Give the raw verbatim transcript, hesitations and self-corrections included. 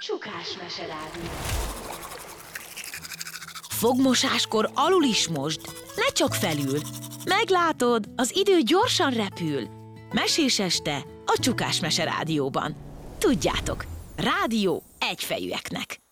Csukás meserádió. Fogmosáskor alul is mosd, ne csak felül. Meglátod, az idő gyorsan repül. Mesés este a Csukás Meserádióban. Tudjátok, rádió egyfejűeknek.